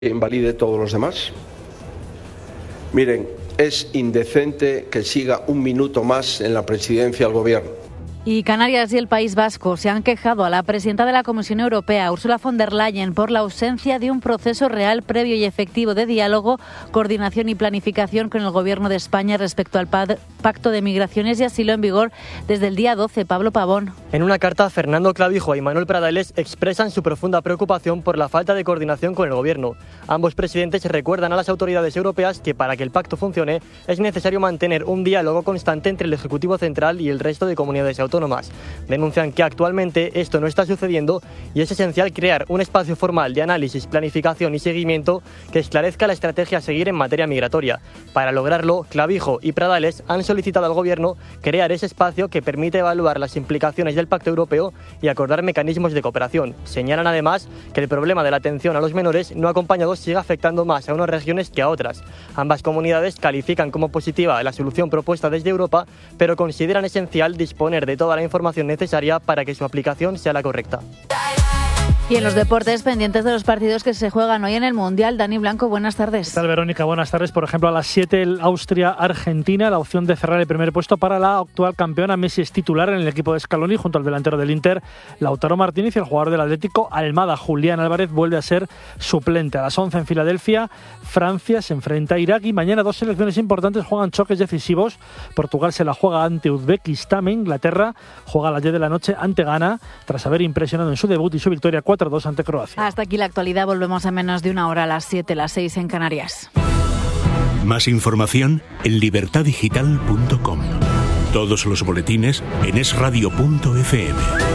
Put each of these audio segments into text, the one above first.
invalide todos los demás. Miren, es indecente que siga un minuto más en la presidencia del gobierno. Y Canarias y el País Vasco se han quejado a la presidenta de la Comisión Europea, Ursula von der Leyen, por la ausencia de un proceso real, previo y efectivo de diálogo, coordinación y planificación con el Gobierno de España respecto al Pacto de Migraciones y Asilo en vigor desde el día 12. Pablo Pavón. En una carta, Fernando Clavijo y Manuel Pradales expresan su profunda preocupación por la falta de coordinación con el Gobierno. Ambos presidentes recuerdan a las autoridades europeas que para que el pacto funcione es necesario mantener un diálogo constante entre el Ejecutivo Central y el resto de comunidades autónomas. Denuncian que actualmente esto no está sucediendo y es esencial crear un espacio formal de análisis, planificación y seguimiento que esclarezca la estrategia a seguir en materia migratoria. Para lograrlo, Clavijo y Pradales han solicitado al Gobierno crear ese espacio que permite evaluar las implicaciones del Pacto Europeo y acordar mecanismos de cooperación. Señalan además que el problema de la atención a los menores no acompañados sigue afectando más a unas regiones que a otras. Ambas comunidades califican como positiva la solución propuesta desde Europa, pero consideran esencial disponer de toda la información necesaria para que su aplicación sea la correcta. Y en los deportes, pendientes de los partidos que se juegan hoy en el Mundial. Dani Blanco, buenas tardes. ¿Qué tal, Verónica? Buenas tardes. Por ejemplo, a las 7 el Austria-Argentina, la opción de cerrar el primer puesto para la actual campeona. Messi es titular en el equipo de Scaloni junto al delantero del Inter, Lautaro Martínez, y el jugador del Atlético, Almada. Julián Álvarez vuelve a ser suplente. A las 11 en Filadelfia, Francia se enfrenta a Irak y mañana dos selecciones importantes juegan choques decisivos. Portugal se la juega ante Uzbekistán e Inglaterra juega a las 10 de la noche ante Ghana tras haber impresionado en su debut y su victoria 4-2 ante Croacia. Hasta aquí la actualidad, volvemos en menos de una hora, a las 7, las 6 en Canarias. Más información en libertadigital.com. Todos los boletines en esradio.fm.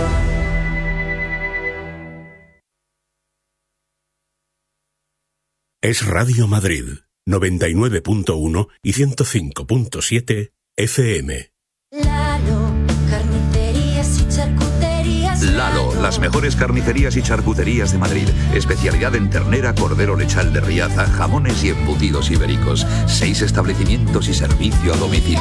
Es Radio Madrid, 99.1 y 105.7 FM. Lalo, las mejores carnicerías y charcuterías de Madrid. Especialidad en ternera, cordero lechal de Riaza, jamones y embutidos ibéricos. 6 establecimientos y servicio a domicilio.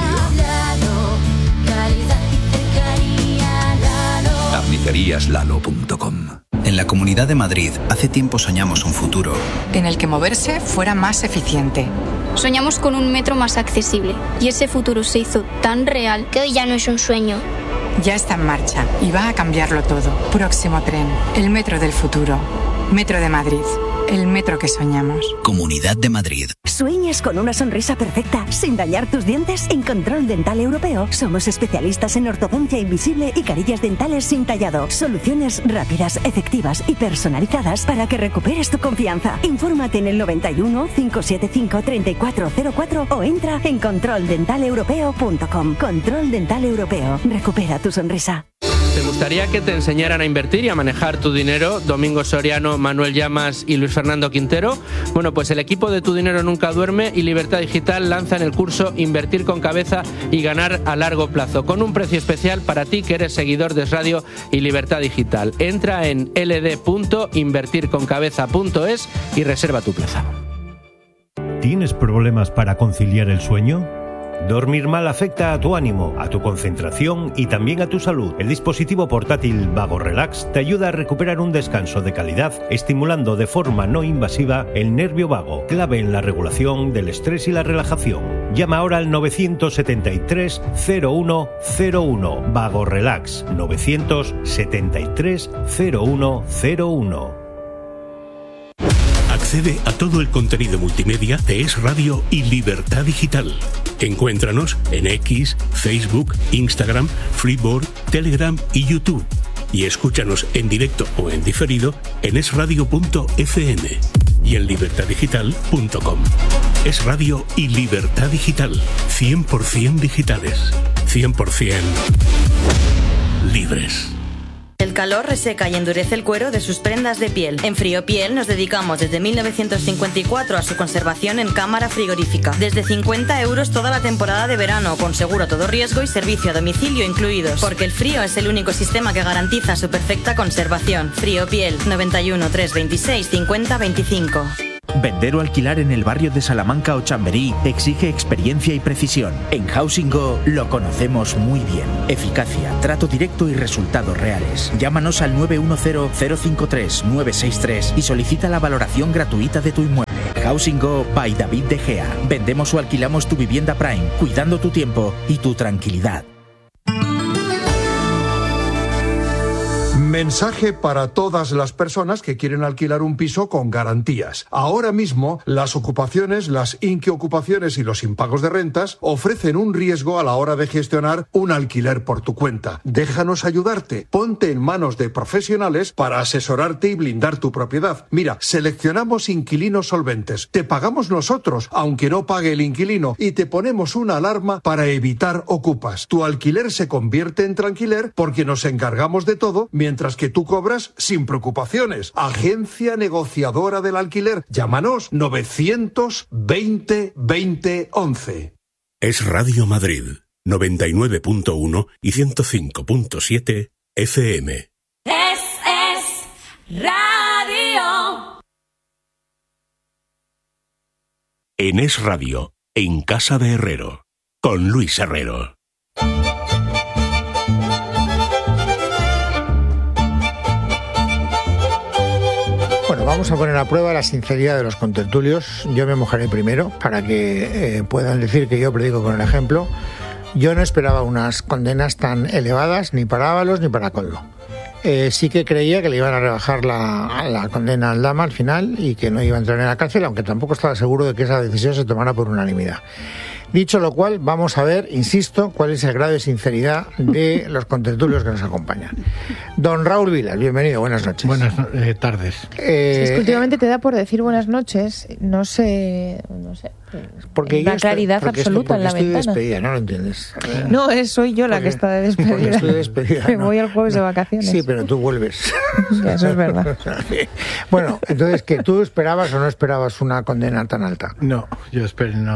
Carniceríaslalo.com. En la Comunidad de Madrid, hace tiempo soñamos un futuro en el que moverse fuera más eficiente. Soñamos con un metro más accesible y ese futuro se hizo tan real que hoy ya no es un sueño. Ya está en marcha y va a cambiarlo todo. Próximo tren, el metro del futuro. Metro de Madrid, el metro que soñamos. Comunidad de Madrid. ¿Sueñas con una sonrisa perfecta sin dañar tus dientes? En Control Dental Europeo somos especialistas en ortodoncia invisible y carillas dentales sin tallado. Soluciones rápidas, efectivas y personalizadas para que recuperes tu confianza. Infórmate en el 91 575 3404 o entra en controldentalepropeo.com. Control Dental Europeo. Recupera tu sonrisa. ¿Te gustaría que te enseñaran a invertir y a manejar tu dinero? Domingo Soriano, Manuel Llamas y Luis Fernando Quintero. Bueno, pues el equipo de Tu Dinero Nunca Duerme y Libertad Digital lanzan el curso Invertir con Cabeza y Ganar a Largo Plazo, con un precio especial para ti que eres seguidor de Radio y Libertad Digital. Entra en ld.invertirconcabeza.es y reserva tu plaza. ¿Tienes problemas para conciliar el sueño? Dormir mal afecta a tu ánimo, a tu concentración y también a tu salud. El dispositivo portátil Vago Relax te ayuda a recuperar un descanso de calidad, estimulando de forma no invasiva el nervio vago, clave en la regulación del estrés y la relajación. Llama ahora al 973 0101. Vago Relax, 973 0101. Accede a todo el contenido multimedia de Es Radio y Libertad Digital. Encuéntranos en X, Facebook, Instagram, Freeboard, Telegram y YouTube. Y escúchanos en directo o en diferido en esradio.fm y en libertaddigital.com. Es Radio y Libertad Digital. 100% digitales. 100% libres. El calor reseca y endurece el cuero de sus prendas de piel. En Friopiel nos dedicamos desde 1954 a su conservación en cámara frigorífica. Desde 50 € toda la temporada de verano, con seguro a todo riesgo y servicio a domicilio incluidos. Porque el frío es el único sistema que garantiza su perfecta conservación. Friopiel, 91 326 50 25. Vender o alquilar en el barrio de Salamanca o Chamberí exige experiencia y precisión. En Housing Go lo conocemos muy bien. Eficacia, trato directo y resultados reales. Llámanos al 910-053-963 y solicita la valoración gratuita de tu inmueble. Housing Go by David De Gea. Vendemos o alquilamos tu vivienda Prime, cuidando tu tiempo y tu tranquilidad. Mensaje para todas las personas que quieren alquilar un piso con garantías. Ahora mismo, las ocupaciones, las inquiocupaciones y los impagos de rentas ofrecen un riesgo a la hora de gestionar un alquiler por tu cuenta. Déjanos ayudarte. Ponte en manos de profesionales para asesorarte y blindar tu propiedad. Mira, seleccionamos inquilinos solventes. Te pagamos nosotros, aunque no pague el inquilino, y te ponemos una alarma para evitar ocupas. Tu alquiler se convierte en tranquiler porque nos encargamos de todo, mientras que tú cobras sin preocupaciones. Agencia negociadora del alquiler. Llámanos 920 20 11. Es Radio Madrid, 99.1 y 105.7 FM. Es Radio. En Es Radio, en Casa de Herrero, con Luis Herrero. Bueno, vamos a poner a prueba la sinceridad de los contertulios. Yo me mojaré primero para que puedan decir que yo predico con el ejemplo. Yo no esperaba unas condenas tan elevadas ni para Ábalos ni para Koldo. Sí que creía que le iban a rebajar la condena al Aldama al final y que no iba a entrar en la cárcel, aunque tampoco estaba seguro de que esa decisión se tomara por unanimidad. Dicho lo cual, vamos a ver, insisto, cuál es el grado de sinceridad de los contertulios que nos acompañan. Don Raúl Vilas, bienvenido, buenas noches. Buenas tardes. Es que últimamente te da por decir buenas noches, no sé. Porque una claridad absoluta en la ventana. Estoy despedida, ¿no lo entiendes? No, soy yo la que está de despedida. Estoy despedida. Me voy el jueves de vacaciones. Sí, pero tú vuelves. Eso es verdad. Bueno, entonces, ¿que tú esperabas o no esperabas una condena tan alta? No, yo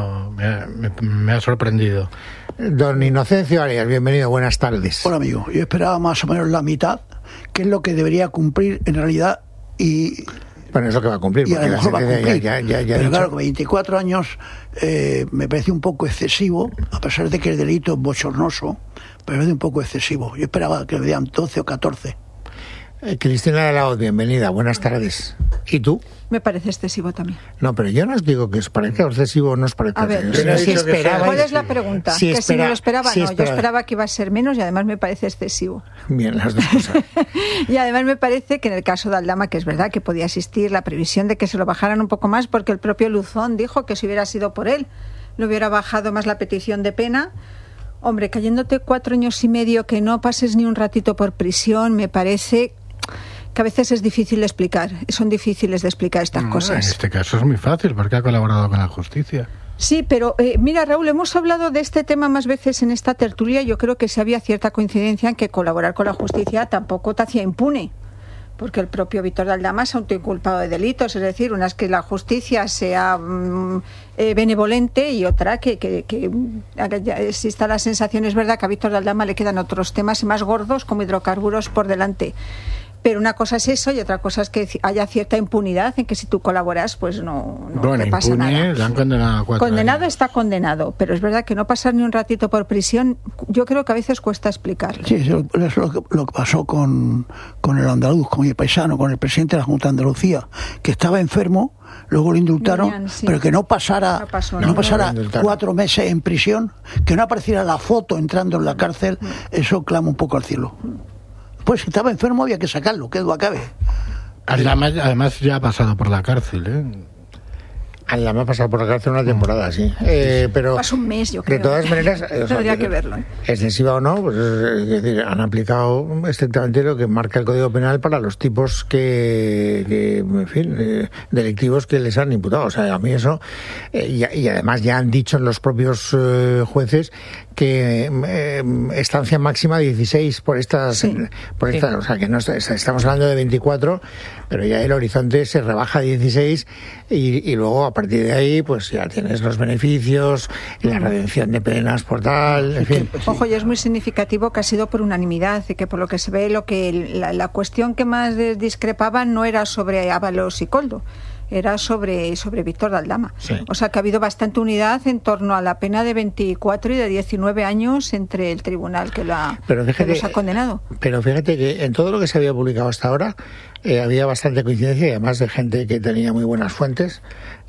me ha sorprendido. Don Inocencio Arias, bienvenido, buenas tardes. Hola amigo, yo esperaba más o menos la mitad, que es lo que debería cumplir en realidad y... Bueno, es lo que va a cumplir. Y a lo mejor va a cumplir. Pero claro, con 24 años me parece un poco excesivo, a pesar de que el delito es bochornoso, pero me parece un poco excesivo. Yo esperaba que le dieran 12 o 14. Cristina de la Hoz, bienvenida, buenas tardes. ¿Y tú? Me parece excesivo también. No, pero yo no os digo que os parezca excesivo o no os parezca. A ver, ¿cuál es la pregunta? Si no lo esperaba, no. Yo esperaba que iba a ser menos y además me parece excesivo. Bien, las dos cosas. Y además me parece que en el caso de Aldama, que es verdad que podía existir la previsión de que se lo bajaran un poco más, porque el propio Luzón dijo que si hubiera sido por él, le hubiera bajado más la petición de pena. Hombre, cayéndote 4 años y medio, que no pases ni un ratito por prisión, me parece que a veces es difícil de explicar, son difíciles de explicar estas cosas. En este caso es muy fácil, porque ha colaborado con la justicia. Sí, pero mira, Raúl, hemos hablado de este tema más veces en esta tertulia. Yo creo que sí había cierta coincidencia en que colaborar con la justicia tampoco te hacía impune, porque el propio Víctor de Aldama se ha autoinculpado de delitos, es decir, una es que la justicia sea benevolente y otra que exista la sensación, es verdad que a Víctor de Aldama le quedan otros temas más gordos como hidrocarburos por delante. Pero una cosa es eso y otra cosa es que haya cierta impunidad en que si tú colaboras, pues no te pasa nada. Le han condenado a 4 Condenado años. Está condenado, pero es verdad que no pasar ni un ratito por prisión, yo creo que a veces cuesta explicarlo. Sí, eso es lo que pasó con el andaluz, con mi paisano, con el presidente de la Junta de Andalucía, que estaba enfermo, luego lo indultaron, sí. Pero que no pasara 4 meses en prisión, que no apareciera la foto entrando en la cárcel, eso clama un poco al cielo. Pues si estaba enfermo había que sacarlo, que duda cabe. Además ya ha pasado por la cárcel, Aldama ha pasado por la cárcel una temporada, sí. Pero pasa un mes, yo creo. De todas maneras, tendría que verlo. Excesiva o no, pues es decir, han aplicado estrictamente lo que marca el Código Penal para los tipos en fin, delictivos que les han imputado. O sea, a mí eso, y además ya han dicho en los propios jueces que estancia máxima 16 por estas, o sea, que no estamos hablando de 24, pero ya el horizonte se rebaja a 16 y luego a partir de ahí pues ya tienes los beneficios y la redención de penas por tal, en fin. Ojo, y es muy significativo que ha sido por unanimidad y que por lo que se ve la cuestión que más discrepaban no era sobre Ábalos y Koldo. era sobre Víctor de Aldama. Sí. O sea que ha habido bastante unidad en torno a la pena de 24 y de 19 años entre el tribunal que los ha condenado. Pero fíjate que en todo lo que se había publicado hasta ahora había bastante coincidencia, y además de gente que tenía muy buenas fuentes.